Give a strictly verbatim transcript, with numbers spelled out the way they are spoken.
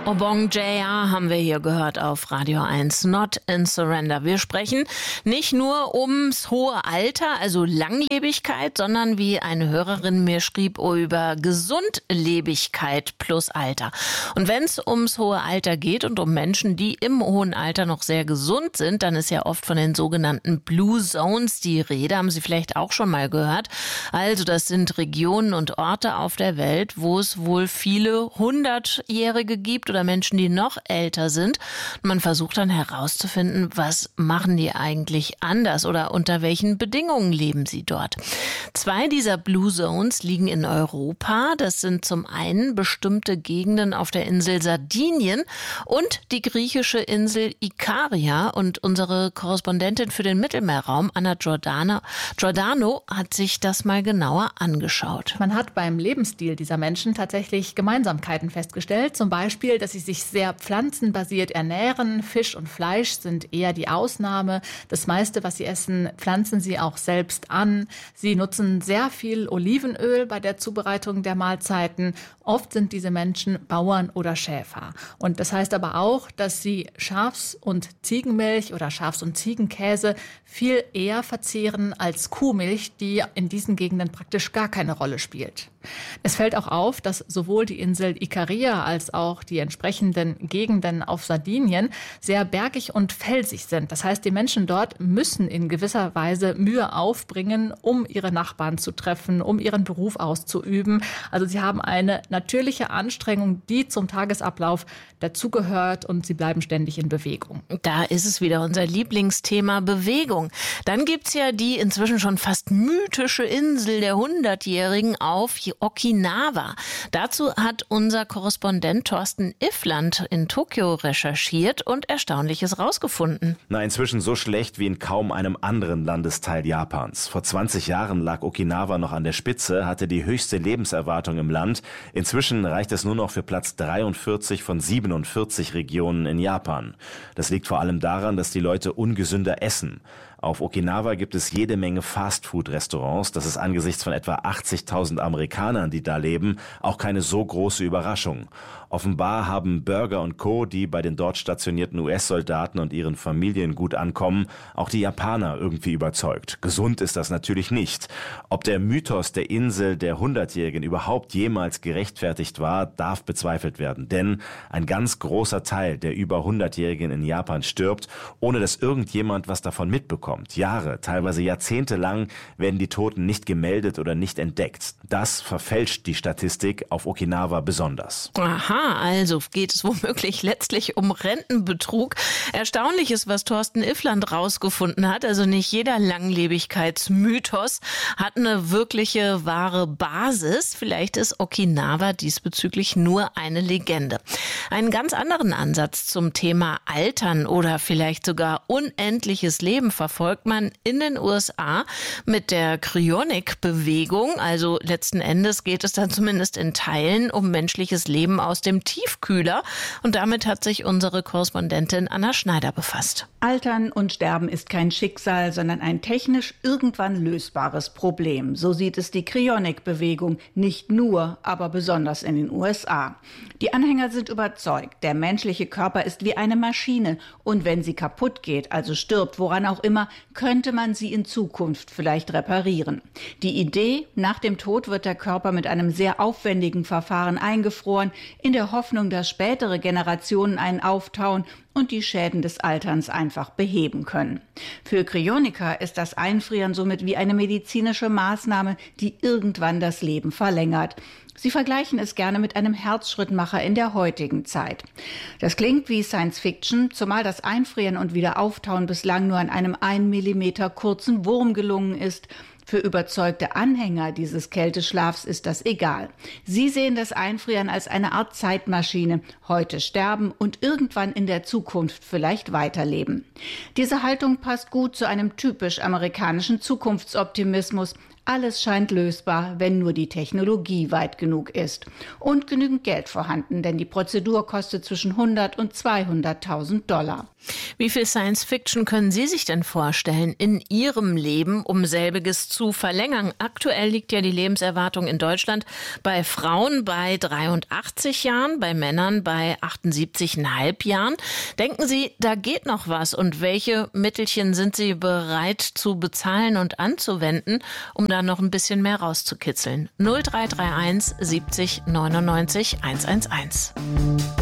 Obong J R haben wir hier gehört auf Radio eins, Not in Surrender. Wir sprechen nicht nur ums hohe Alter, also Langlebigkeit, sondern wie eine Hörerin mir schrieb, über Gesundlebigkeit plus Alter. Und wenn es ums hohe Alter geht und um Menschen, die im hohen Alter noch sehr gesund sind, dann ist ja oft von den sogenannten Blue Zones die Rede, haben Sie vielleicht auch schon mal gehört. Also das sind Regionen und Orte auf der Welt, wo es wohl viele Hundertjährige gibt oder Menschen, die noch älter sind. Man versucht dann herauszufinden, was machen die eigentlich anders oder unter welchen Bedingungen leben sie dort. Zwei dieser Blue Zones liegen in Europa. Das sind zum einen bestimmte Gegenden auf der Insel Sardinien und die griechische Insel Ikaria. Und unsere Korrespondentin für den Mittelmeerraum, Anna Giordano, Giordano, hat sich das mal genauer angeschaut. Man hat beim Lebensstil dieser Menschen tatsächlich Gemeinsamkeiten festgestellt. Zum Beispiel, dass sie sich sehr pflanzenbasiert ernähren. Fisch und Fleisch sind eher die Ausnahme. Das meiste, was sie essen, pflanzen sie auch selbst an. Sie nutzen sehr viel Olivenöl bei der Zubereitung der Mahlzeiten. Oft sind diese Menschen Bauern oder Schäfer. Und das heißt aber auch, dass sie Schafs- und Ziegenmilch oder Schafs- und Ziegenkäse viel eher verzehren als Kuhmilch, die in diesen Gegenden praktisch gar keine Rolle spielt. Es fällt auch auf, dass sowohl die Insel Ikaria als auch die entsprechenden Gegenden auf Sardinien sehr bergig und felsig sind. Das heißt, die Menschen dort müssen in gewisser Weise Mühe aufbringen, um ihre Nachbarn zu treffen, um ihren Beruf auszuüben. Also sie haben eine natürliche Anstrengung, die zum Tagesablauf dazugehört, und sie bleiben ständig in Bewegung. Da ist es wieder unser Lieblingsthema, Bewegung. Dann gibt's ja die inzwischen schon fast mythische Insel der Hundertjährigen auf Okinawa. Dazu hat unser Korrespondent Thorsten Iffland in Tokio recherchiert und Erstaunliches rausgefunden. Na, inzwischen so schlecht wie in kaum einem anderen Landesteil Japans. Vor zwanzig Jahren lag Okinawa noch an der Spitze, hatte die höchste Lebenserwartung im Land. Inzwischen reicht es nur noch für Platz dreiundvierzig von siebenundvierzig Regionen in Japan. Das liegt vor allem daran, dass die Leute ungesünder essen. Auf Okinawa gibt es jede Menge Fastfood-Restaurants. Das ist angesichts von etwa achtzigtausend Amerikanern, die da leben, auch keine so große Überraschung. Offenbar haben Burger und Co., die bei den dort stationierten U S-Soldaten und ihren Familien gut ankommen, auch die Japaner irgendwie überzeugt. Gesund ist das natürlich nicht. Ob der Mythos der Insel der Hundertjährigen überhaupt jemals gerechtfertigt war, darf bezweifelt werden. Denn ein ganz großer Teil der über Hundertjährigen in Japan stirbt, ohne dass irgendjemand was davon mitbekommt. Jahre, teilweise Jahrzehnte lang werden die Toten nicht gemeldet oder nicht entdeckt. Das verfälscht die Statistik auf Okinawa besonders. Aha, also geht es womöglich letztlich um Rentenbetrug. Erstaunlich ist, was Thorsten Iffland rausgefunden hat. Also nicht jeder Langlebigkeitsmythos hat eine wirkliche, wahre Basis. Vielleicht ist Okinawa diesbezüglich nur eine Legende. Einen ganz anderen Ansatz zum Thema Altern oder vielleicht sogar unendliches Leben verfolgt man in den U S A mit der Cryonic-Bewegung. Also letzten Endes geht es dann zumindest in Teilen um menschliches Leben aus dem Tiefkühler. Und damit hat sich unsere Korrespondentin Anna Schneider befasst. Altern und Sterben ist kein Schicksal, sondern ein technisch irgendwann lösbares Problem. So sieht es die Cryonic-Bewegung, nicht nur, aber besonders in den U S A. Die Anhänger sind überzeugt, der menschliche Körper ist wie eine Maschine und wenn sie kaputt geht, also stirbt, woran auch immer, könnte man sie in Zukunft vielleicht reparieren. Die Idee, nach dem Tod wird der Körper mit einem sehr aufwendigen Verfahren eingefroren, in der Hoffnung, dass spätere Generationen einen auftauen und die Schäden des Alterns einfach beheben können. Für Cryoniker ist das Einfrieren somit wie eine medizinische Maßnahme, die irgendwann das Leben verlängert. Sie vergleichen es gerne mit einem Herzschrittmacher in der heutigen Zeit. Das klingt wie Science Fiction, zumal das Einfrieren und Wiederauftauen bislang nur an einem ein Millimeter kurzen Wurm gelungen ist. Für überzeugte Anhänger dieses Kälteschlafs ist das egal. Sie sehen das Einfrieren als eine Art Zeitmaschine, heute sterben und irgendwann in der Zukunft vielleicht weiterleben. Diese Haltung passt gut zu einem typisch amerikanischen Zukunftsoptimismus. Alles scheint lösbar, wenn nur die Technologie weit genug ist. Und genügend Geld vorhanden, denn die Prozedur kostet zwischen hundert und zweihunderttausend Dollar. Wie viel Science-Fiction können Sie sich denn vorstellen in Ihrem Leben, um selbiges zu verlängern? Aktuell liegt ja die Lebenserwartung in Deutschland bei Frauen bei dreiundachtzig Jahren, bei Männern bei achtundsiebzig Komma fünf Jahren. Denken Sie, da geht noch was? Und welche Mittelchen sind Sie bereit zu bezahlen und anzuwenden, um da noch ein bisschen mehr rauszukitzeln? null drei drei eins siebzig neunundneunzig hundertelf.